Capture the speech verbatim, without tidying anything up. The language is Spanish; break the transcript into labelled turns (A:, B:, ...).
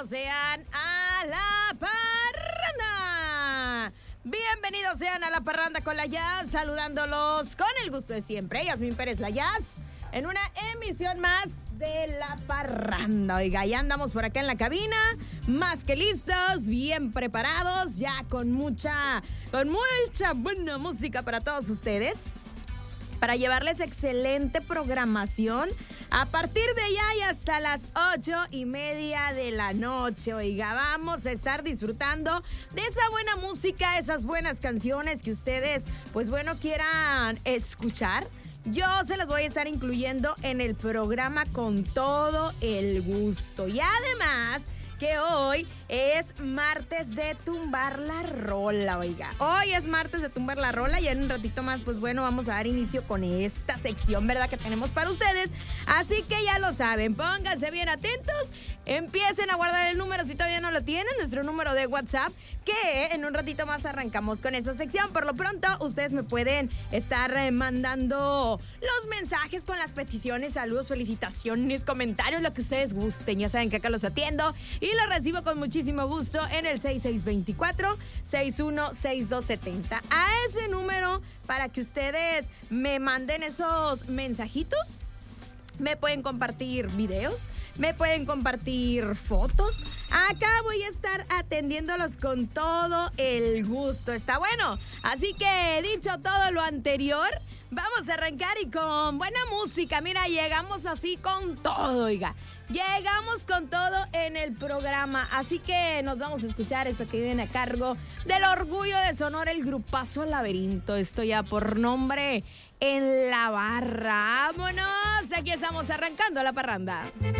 A: bienvenidos sean a La Parranda. Bienvenidos sean a La Parranda con la Jazz, saludándolos con el gusto de siempre. Yasmín Pérez, la Jazz, en una emisión más de La Parranda. Oiga, ya andamos por acá en la cabina, más que listos, bien preparados, ya con mucha, con mucha buena música para todos ustedes, para llevarles excelente programación a partir de ya y hasta las ocho y media de la noche. Oiga, vamos a estar disfrutando de esa buena música, esas buenas canciones que ustedes, pues bueno, quieran escuchar. Yo se las voy a estar incluyendo en el programa con todo el gusto. Y además que hoy es martes de tumbar la rola, oiga. Hoy es martes de tumbar la rola y en un ratito más, pues bueno, vamos a dar inicio con esta sección, ¿verdad?, que tenemos para ustedes. Así que ya lo saben, pónganse bien atentos, empiecen a guardar el número si todavía no lo tienen, nuestro número de WhatsApp, que en un ratito más arrancamos con esa sección. Por lo pronto, ustedes me pueden estar eh, mandando los mensajes con las peticiones, saludos, felicitaciones, comentarios, lo que ustedes gusten. Ya saben que acá los atiendo y lo recibo con muchísimo gusto en el seis seis dos cuatro, seis uno seis dos siete cero. A ese número, para que ustedes me manden esos mensajitos, me pueden compartir videos, me pueden compartir fotos. Acá voy a estar atendiéndolos con todo el gusto. ¿Está bueno? Así que, dicho todo lo anterior, vamos a arrancar y con buena música. Mira, llegamos así con todo, oiga. Llegamos con todo en el programa, así que nos vamos a escuchar esto que viene a cargo del Orgullo de Sonora, el grupazo Laberinto. Esto ya por nombre En la Barra. ¡Vámonos! Aquí estamos arrancando La Parranda.